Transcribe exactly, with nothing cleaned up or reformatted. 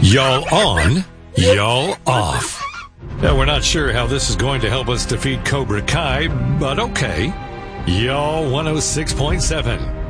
Y'all on, y'all off. Now, we're not sure how this is going to help us defeat Cobra Kai, but okay. Y'all one oh six point seven.